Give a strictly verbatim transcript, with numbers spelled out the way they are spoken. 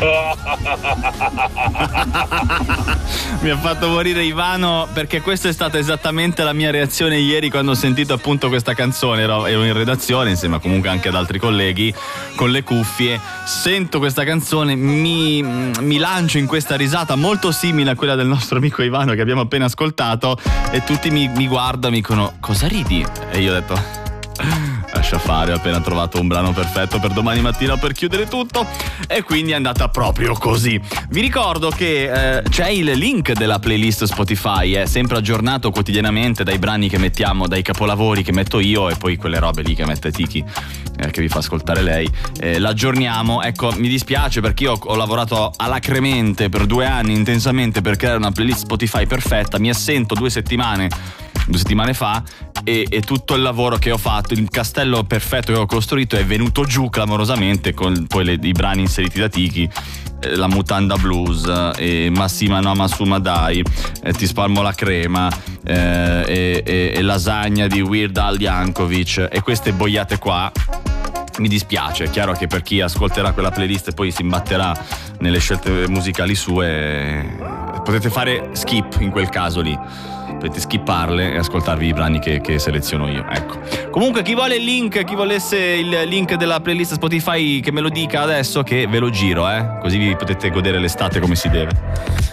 Mi ha fatto morire Ivano, perché questa è stata esattamente la mia reazione ieri quando ho sentito appunto questa canzone. Ero, ero in redazione insieme comunque anche ad altri colleghi con le cuffie, sento questa canzone, mi, mi lancio in questa risata molto simile a quella del nostro amico Ivano che abbiamo appena ascoltato, e tutti mi, mi guardano e mi dicono: cosa ridi? E io ho detto: lascia fare, ho appena trovato un brano perfetto per domani mattina per chiudere tutto. E quindi è andata proprio così. Vi ricordo che eh, c'è il link della playlist Spotify, è sempre aggiornato quotidianamente dai brani che mettiamo, dai capolavori che metto io e poi quelle robe lì che mette Tiki, eh, che vi fa ascoltare lei. Eh, l'aggiorniamo. Ecco, mi dispiace perché io ho, ho lavorato alacremente per due anni intensamente per creare una playlist Spotify perfetta. Mi assento due settimane due settimane fa e, e tutto il lavoro che ho fatto, il castello perfetto che ho costruito è venuto giù clamorosamente con poi le, i brani inseriti da Tiki, eh, la mutanda blues, e Massima no Masuma dai, eh, Ti spalmo la crema, eh, e, e, e Lasagna di Weird Al Yankovic, e queste boiate qua. Mi dispiace, è chiaro che per chi ascolterà quella playlist e poi si imbatterà nelle scelte musicali sue, potete fare skip in quel caso lì, potete skipparle e ascoltarvi i brani che, che seleziono io, ecco. Comunque chi vuole il link, chi volesse il link della playlist Spotify, che me lo dica adesso che ve lo giro, eh? Così vi potete godere l'estate come si deve.